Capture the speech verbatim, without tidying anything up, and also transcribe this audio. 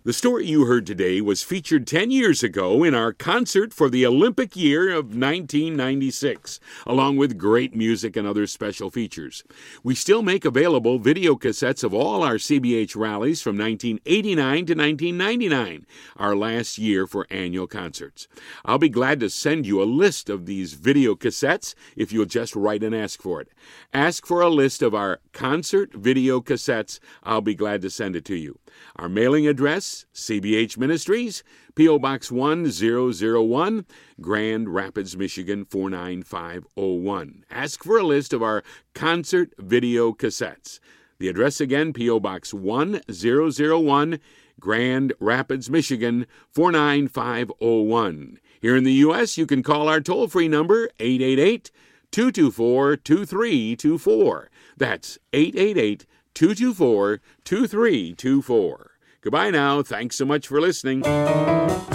The story you heard today was featured ten years ago in our concert for the Olympic year of nineteen ninety-six, along with great music and other special features. We still make available video cassettes of all our C B H rallies from nineteen eighty-nine to nineteen ninety-nine, our last year for annual concerts. I'll be glad to send you a list of these video cassettes if you'll just write and ask for it. Ask for a list of our concert video cassettes. I'll be glad to send it to you. Our mailing address, C B H Ministries, P O. Box one thousand one, Grand Rapids, Michigan four nine five oh one. Ask for a list of our concert video cassettes. The address again, P O. Box one thousand one, Grand Rapids, Michigan four nine five oh one. Here in the U S, you can call our toll-free number, eight eight eight, two two four, two three two four. That's eight eight eight, two two four, two three two four. Goodbye now. Thanks so much for listening.